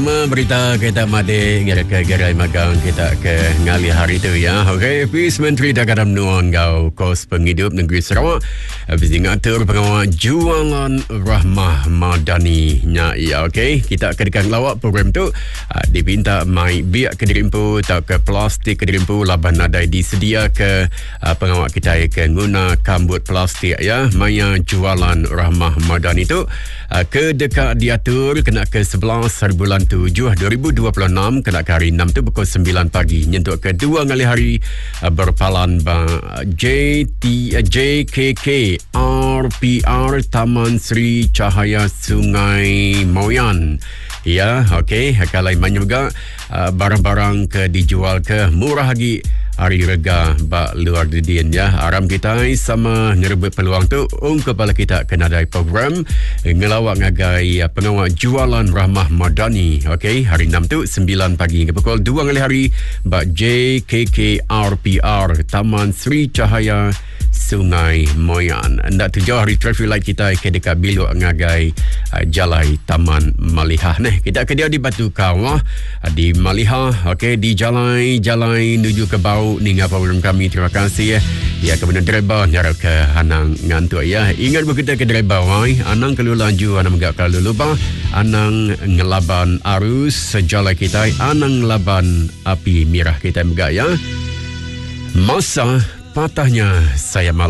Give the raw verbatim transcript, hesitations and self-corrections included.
Berita kita madi ke gerai magang kita ke ngali hari tu ya. Okey, Pis Menteri Dagangan Nuang Gau Kos Penghidup Negeri Sarawak habis ngatur pengawal jualan Rahmah Madani nya ya. Okey, kita akan lawak program tu uh, dipinta mai biak ke dirimpu tak ke plastik ke dirimpu laban nadai disedia ke uh, pengawal kita ke guna kambut plastik ya. Maya jualan Rahmah Madani tu uh, ke dekat diatur kena ke sebelas hari bulan tujuh dua ribu dua puluh enam kena ke hari enam tu pukul sembilan pagi nyentuk kedua kali hari uh, berpalan ba J T J K K R P R Taman Sri Cahaya Sungai Moyan. Ya, okey, kalau lain juga uh, barang-barang ke dijual ke murah lagi hari rega bak luar didin ya. Aram kita sama ngerebut peluang tu um kepala kita kena ada program ngelawak ngagai pengawal jualan Rahmah Madani. Okey, hari enam tu sembilan pagi ke pukul dua kali hari bak J K K R P R Taman Sri Cahaya Sungai Moyan. Ndak tu jauh hari traffic light kita ke dekat biluk ngagai uh, Jalai Taman Malihah. Nah, kita ke dia di Batu Kawah di Malihah. Okey, di Jalai Jalai menuju ke Bau ni ngapa program kami. Terima kasih ya. Ya, kemudian driver nyarap ke Anang ngantuk ya. Ingat kita ke driver wai, Anang kalau laju Anang enggak kalau lupa Anang ngelaban arus sejalan kita, Anang ngelaban api mirah kita juga ya. Masa patahnya saya malam